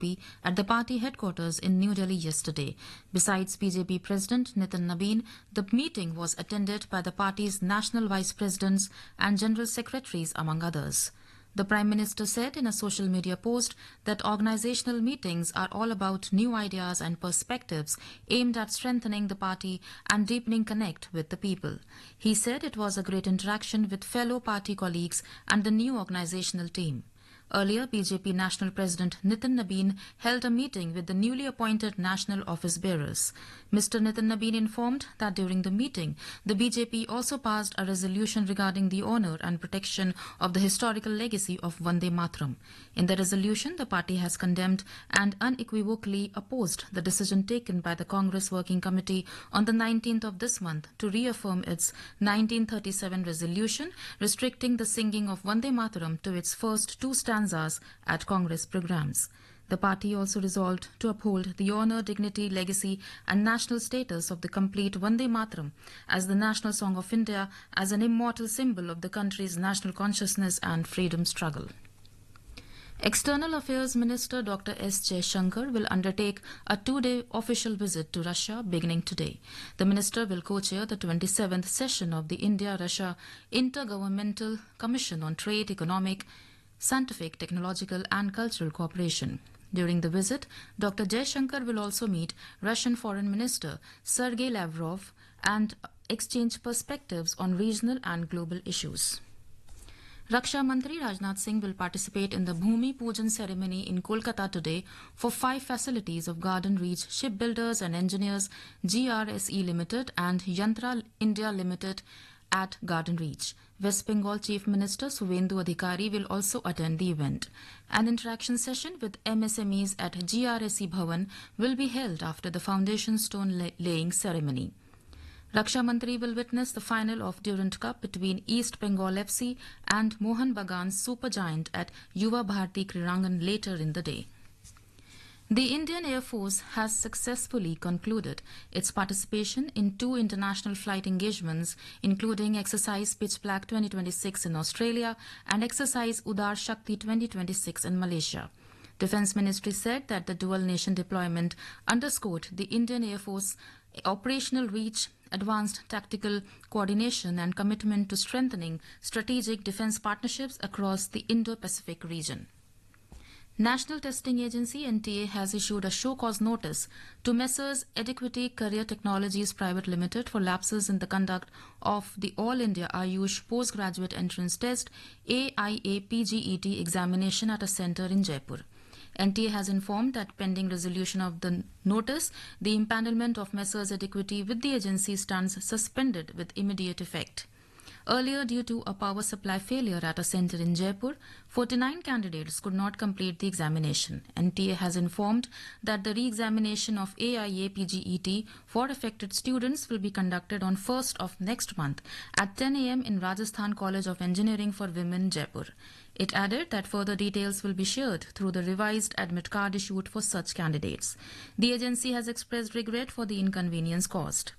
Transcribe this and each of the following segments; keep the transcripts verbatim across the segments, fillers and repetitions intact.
P at the party headquarters in New Delhi yesterday. Besides B J P President Nitin Nabin, the meeting was attended by the party's national vice presidents and general secretaries, among others. The Prime Minister said in a social media post that organizational meetings are all about new ideas and perspectives aimed at strengthening the party and deepening connect with the people. He said it was a great interaction with fellow party colleagues and the new organizational team. Earlier, B J P National President Nitin Nabin held a meeting with the newly appointed national office bearers. Mister Nitin Nabin informed that during the meeting, the B J P also passed a resolution regarding the honour and protection of the historical legacy of Vande Mataram. In the resolution, the party has condemned and unequivocally opposed the decision taken by the Congress Working Committee on the nineteenth of this month to reaffirm its nineteen thirty-seven resolution restricting the singing of Vande Mataram to its first two stanzas at Congress programs. The party also resolved to uphold the honour, dignity, legacy and national status of the complete Vande Mataram as the national song of India, as an immortal symbol of the country's national consciousness and freedom struggle. External Affairs Minister Doctor S Jaishankar will undertake a two-day official visit to Russia beginning today. The minister will co-chair the twenty-seventh session of the India-Russia Intergovernmental Commission on Trade, Economic, Scientific, Technological and Cultural Cooperation. During the visit, Doctor Jaishankar will also meet Russian Foreign Minister Sergei Lavrov and exchange perspectives on regional and global issues. Raksha Mantri Rajnath Singh will participate in the Bhumi Pujan ceremony in Kolkata today for five facilities of Garden Reach Shipbuilders and Engineers G R S E Limited and Yantra India Limited at Garden Reach. West Bengal Chief Minister Suvendu Adhikari will also attend the event. An interaction session with M S M Es at G R S E Bhavan will be held after the foundation stone lay- laying ceremony. Raksha Mantri will witness the final of Durand Cup between East Bengal F C and Mohan Bagan's Supergiant at Yuva Bharati Krirangan later in the day. The Indian Air Force has successfully concluded its participation in two international flight engagements, including Exercise Pitch Black twenty twenty-six in Australia and Exercise Udar Shakti twenty twenty-six in Malaysia. Defence Ministry said that the dual nation deployment underscored the Indian Air Force operational reach, advanced tactical coordination and commitment to strengthening strategic defence partnerships across the Indo-Pacific region. National Testing Agency N T A has issued a show-cause notice to Messrs Adequity Career Technologies Private Limited for lapses in the conduct of the All India Ayush Postgraduate Entrance Test A I A P G E T examination at a centre in Jaipur. N T A has informed that pending resolution of the notice, the empanelment of Messrs Adequity with the agency stands suspended with immediate effect. Earlier, due to a power supply failure at a centre in Jaipur, forty-nine candidates could not complete the examination. N T A has informed that the re-examination of A I A P G E T for affected students will be conducted on first of next month at ten a m in Rajasthan College of Engineering for Women, Jaipur. It added that further details will be shared through the revised admit card issued for such candidates. The agency has expressed regret for the inconvenience caused.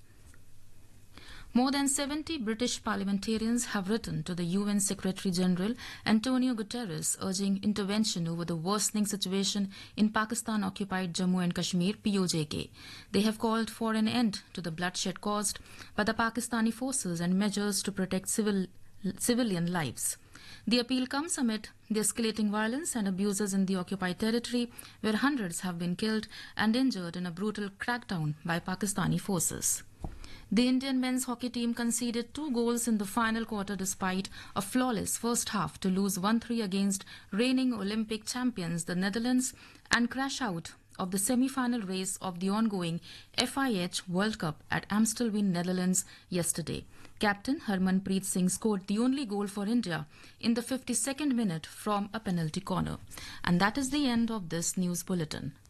More than seventy British parliamentarians have written to the U N Secretary-General Antonio Guterres urging intervention over the worsening situation in Pakistan-occupied Jammu and Kashmir P O J K. They have called for an end to the bloodshed caused by the Pakistani forces and measures to protect civil, civilian lives. The appeal comes amid the escalating violence and abuses in the occupied territory, where hundreds have been killed and injured in a brutal crackdown by Pakistani forces. The Indian men's hockey team conceded two goals in the final quarter despite a flawless first half to lose one three against reigning Olympic champions the Netherlands and crash out of the semi-final race of the ongoing F I H World Cup at Amstelveen, Netherlands yesterday. Captain Harmanpreet Singh scored the only goal for India in the fifty-second minute from a penalty corner. And that is the end of this news bulletin.